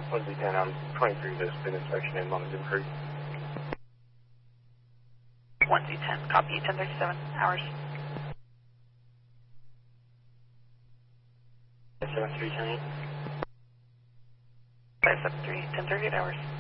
1Z10, I'm 23 to spin inspection in London Creek. 1Z10, copy, 1037 hours. 573, 10-8. 573, 1038 hours.